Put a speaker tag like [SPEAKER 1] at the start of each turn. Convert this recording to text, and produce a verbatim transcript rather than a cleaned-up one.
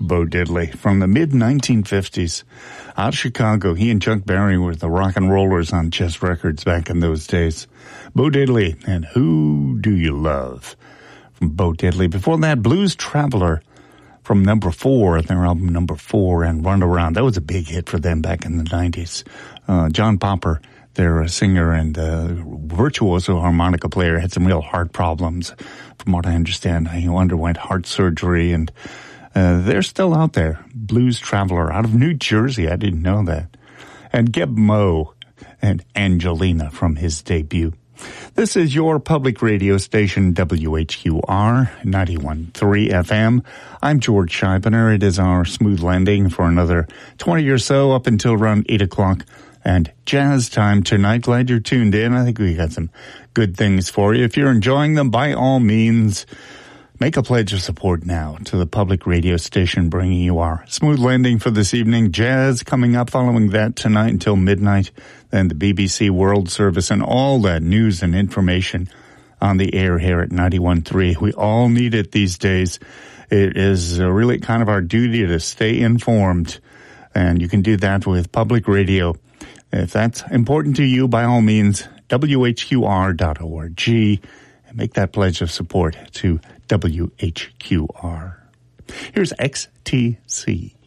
[SPEAKER 1] Bo Diddley from the mid nineteen fifties. Out of Chicago, he and Chuck Berry were the rock and rollers on Chess Records back in those days. Bo Diddley and Who Do You Love from Bo Diddley. Before that, Blues Traveler from number four, their album number four, and Run Around. That was a big hit for them back in the nineties. Uh, John Popper, their singer and uh, virtuoso harmonica player, had some real heart problems. From what I understand, he underwent heart surgery, and uh, they're still out there. Blues Traveler out of New Jersey. I didn't know that. And Geb Mo and Angelina from his debut. This is your public radio station, W H Q R, ninety-one point three F M. I'm George Scheibner. It is our smooth landing for another twenty or so up until around eight o'clock. And jazz time tonight. Glad you're tuned in. I think we got some good things for you. If you're enjoying them, by all means, make a pledge of support now to the public radio station bringing you our smooth landing for this evening. Jazz coming up following that tonight until midnight. Then the B B C World Service and all that news and information on the air here at ninety-one point three. We all need it these days. It is really kind of our duty to stay informed. And you can do that with public radio. If that's important to you, by all means, W H Q R dot org, and make that pledge of support to W H Q R. Here's X T C.